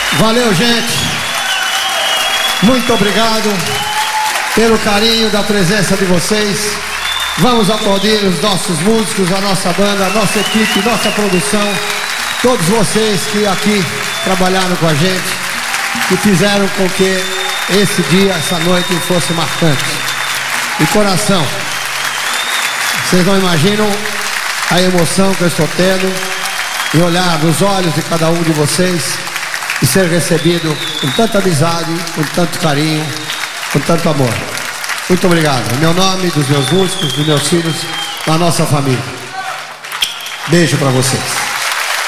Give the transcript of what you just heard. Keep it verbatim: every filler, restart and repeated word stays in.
Valeu, gente. Muito obrigado pelo carinho da presença de vocês. Vamos aplaudir os nossos músicos, a nossa banda, a nossa equipe, nossa produção, todos vocês que aqui trabalharam com a gente, que fizeram com que esse dia, essa noite fosse marcante. De coração, vocês não imaginam a emoção que eu estou tendo em olhar nos olhos de cada um de vocês e ser recebido com tanta amizade, com tanto carinho, com tanto amor. Muito obrigado. Em meu nome, dos meus músicos, dos meus filhos, da nossa família. Beijo para vocês.